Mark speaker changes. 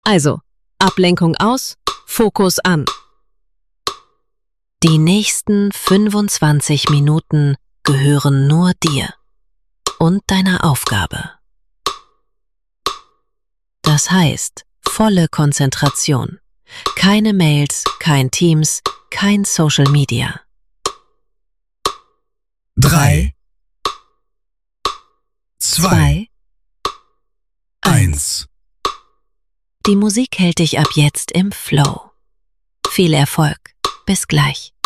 Speaker 1: Also, Ablenkung aus, Fokus an. Die nächsten 25 Minuten gehören nur dir und deiner Aufgabe. Das heißt, volle Konzentration. Keine Mails, kein Teams, kein Social Media.
Speaker 2: 3, 2, 1.
Speaker 1: Die Musik hält dich ab jetzt im Flow. Viel Erfolg. Bis gleich.